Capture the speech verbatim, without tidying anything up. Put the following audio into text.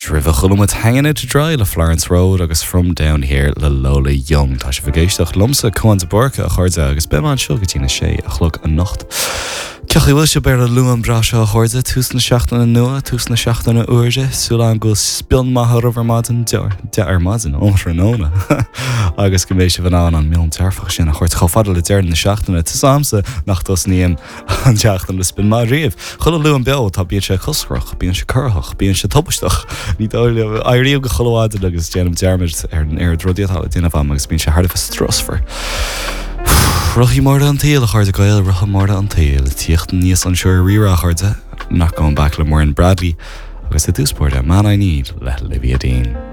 Dribh chulumad hanging it to dry le Florence Road agus From Down Here le Lola Young. Tá sé bhgéisteach lumsa chuan borca a chuirde agus be an seo go tína sé a chlog a nocht. Ceachí bhfuil se bear a luan bra se a chuirde tús na seachtainna nua, tús na seachtainna uirde, súla an go spion maithar over maidin de ar maidin ómhar nóna. Agus go mééis se bhanán an mion tearfach sin a chuirt chofadal le deir na seachtainna tá samsa nach dos níam an teachtain le spin má riamh. Chula luan beo tá bíon sé chuscroch, bíon se curthach, bíon se topisteach. Ní airíomh go choláide agus déanam dearmid ar an air drodiatála déanamh am agus bíon se hardh strasfar. Rochí mór an taal a chuirde goil rocha mór an taal tíocht níos an seoir rira a chuirde nach going back le mór an Bradley agus a dúspóirde man I need le Olivia Dean.